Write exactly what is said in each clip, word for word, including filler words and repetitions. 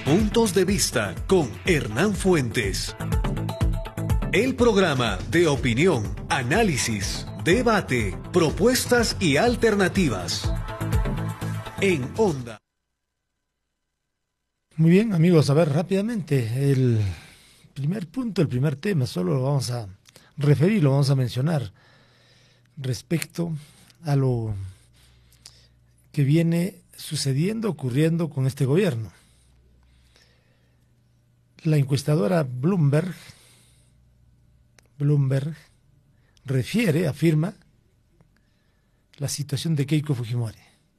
Puntos de Vista con Hernán Fuentes. El programa de opinión, análisis, debate, propuestas y alternativas. En Onda. Muy bien, amigos, a ver rápidamente el primer punto, el primer tema, solo lo vamos a referir, lo vamos a mencionar respecto a lo que viene sucediendo, ocurriendo con este gobierno. La encuestadora Bloomberg, Bloomberg refiere, afirma, la situación de Keiko Fujimori.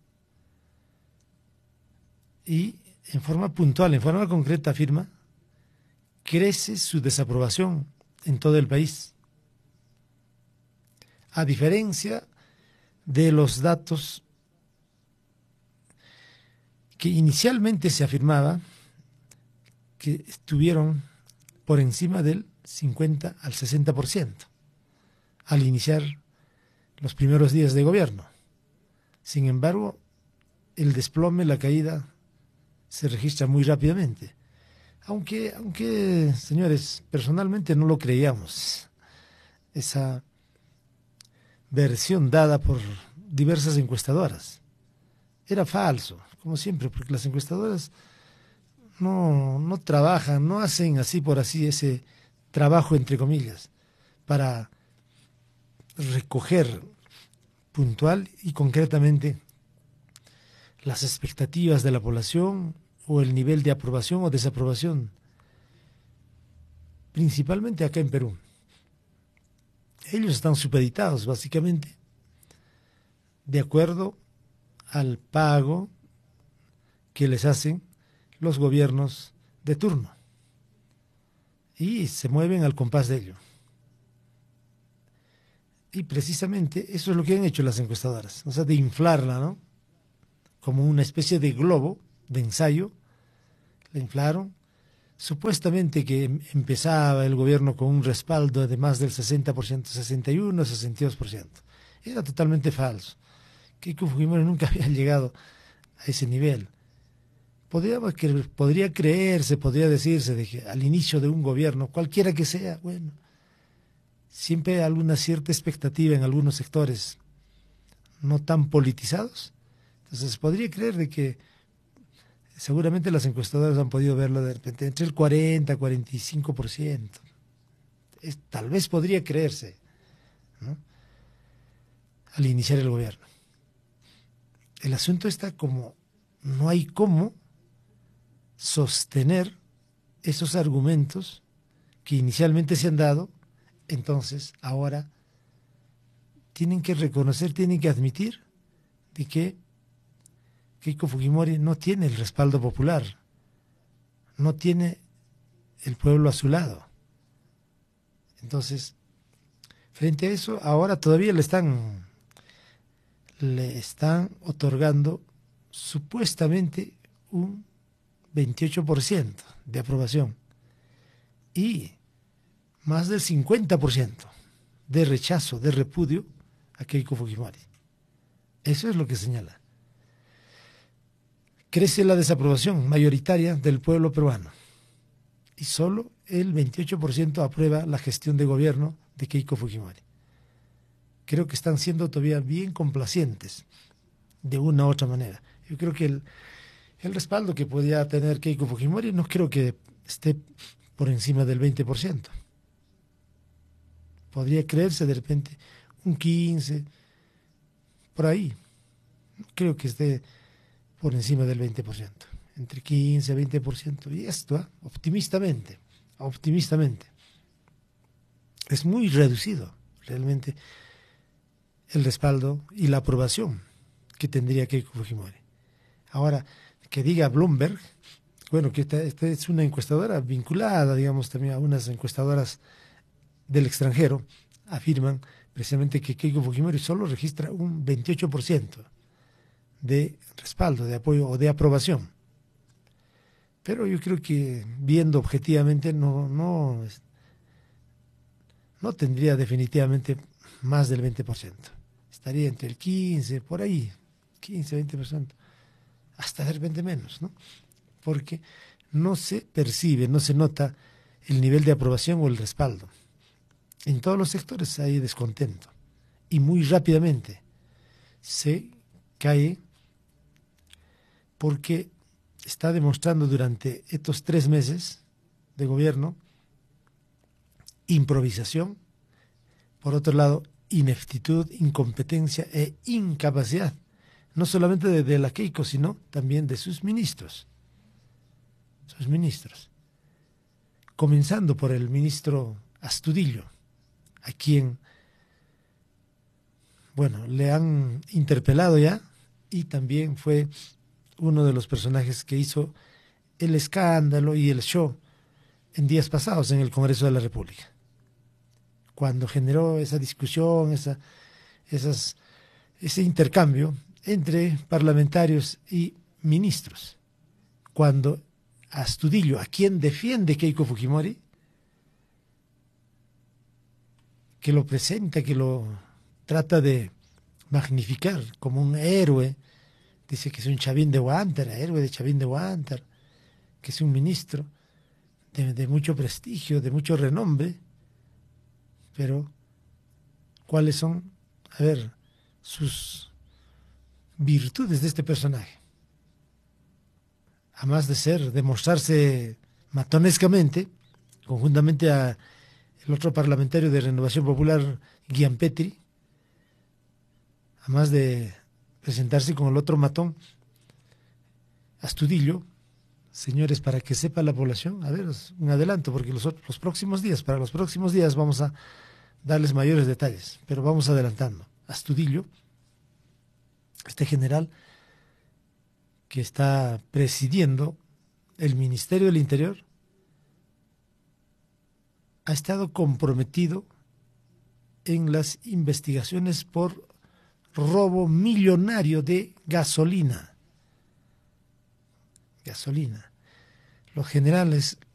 Y en forma puntual, en forma concreta afirma, crece su desaprobación en todo el país. A diferencia de los datos que inicialmente se afirmaba que estuvieron por encima del cincuenta al sesenta por ciento al iniciar los primeros días de gobierno. Sin embargo, el desplome, la caída, se registra muy rápidamente. Aunque, aunque, señores, personalmente no lo creíamos. Esa versión dada por diversas encuestadoras era falso, como siempre, porque las encuestadoras no, no trabajan, no hacen así por así ese trabajo, entre comillas, para recoger puntual y concretamente las expectativas de la población o el nivel de aprobación o desaprobación, principalmente acá en Perú. Ellos están supeditados básicamente de acuerdo al pago que les hacen los gobiernos de turno y se mueven al compás de ello. Y precisamente eso es lo que han hecho las encuestadoras, o sea, de inflarla, ¿no? Como una especie de globo de ensayo, la inflaron. Supuestamente que empezaba el gobierno con un respaldo de más del sesenta por ciento, sesenta y uno, sesenta y dos por ciento. Era totalmente falso. Keiko Fujimori nunca había llegado a ese nivel. Podría, podría creerse, podría decirse de que al inicio de un gobierno, cualquiera que sea, bueno, siempre hay alguna cierta expectativa en algunos sectores no tan politizados. Entonces podría creer de que seguramente las encuestadoras han podido verlo de repente entre el cuarenta, cuarenta y cinco por ciento. Es, tal vez podría creerse, ¿no?, al iniciar el gobierno. El asunto está como no hay cómo sostener esos argumentos que inicialmente se han dado, entonces ahora tienen que reconocer, tienen que admitir de que Keiko Fujimori no tiene el respaldo popular, no tiene el pueblo a su lado. Entonces, frente a eso, ahora todavía le están, le están otorgando supuestamente un veintiocho por ciento de aprobación y más del cincuenta por ciento de rechazo, de repudio a Keiko Fujimori. Eso es lo que señala. Crece la desaprobación mayoritaria del pueblo peruano y solo el veintiocho por ciento aprueba la gestión de gobierno de Keiko Fujimori. Creo que están siendo todavía bien complacientes de una u otra manera. Yo creo que el, el respaldo que podía tener Keiko Fujimori no creo que esté por encima del veinte por ciento. Podría creerse de repente un quince por ciento, por ahí. No creo que esté por encima del veinte por ciento, entre quince y veinte por ciento, y esto, ¿eh? optimistamente, optimistamente. Es muy reducido realmente el respaldo y la aprobación que tendría Keiko Fujimori. Ahora, que diga Bloomberg, bueno, que esta, esta es una encuestadora vinculada, digamos, también a unas encuestadoras del extranjero, afirman precisamente que Keiko Fujimori solo registra un veintiocho por ciento de respaldo, de apoyo o de aprobación. Pero yo creo que viendo objetivamente no, no, no tendría definitivamente más del veinte por ciento. Estaría entre el quince, por ahí, quince, veinte por ciento. Hasta de repente menos, ¿no? Porque no se percibe, no se nota el nivel de aprobación o el respaldo. En todos los sectores hay descontento y muy rápidamente se cae porque está demostrando durante estos tres meses de gobierno improvisación, por otro lado ineptitud, incompetencia e incapacidad, no solamente de, de la Keiko, sino también de sus ministros, sus ministros, comenzando por el ministro Astudillo, a quien, bueno, le han interpelado ya y también fue uno de los personajes que hizo el escándalo y el show en días pasados en el Congreso de la República, cuando generó esa discusión, esa, esas, ese intercambio entre parlamentarios y ministros, cuando Astudillo, a quien defiende Keiko Fujimori, que lo presenta, que lo trata de magnificar como un héroe, dice que es un Chavín de Huántar, héroe de Chavín de Huántar, que es un ministro de, de mucho prestigio, de mucho renombre, pero ¿cuáles son, a ver, sus virtudes de este personaje? Además de ser, de mostrarse matonescamente, conjuntamente a el otro parlamentario de Renovación Popular, Gianpetri, además de presentarse con el otro matón, Astudillo, señores, para que sepa la población, a ver, un adelanto, porque los, los próximos días, para los próximos días vamos a darles mayores detalles, pero vamos adelantando. Astudillo, este general que está presidiendo el Ministerio del Interior, ha estado comprometido en las investigaciones por robo millonario de gasolina. Gasolina. Los generales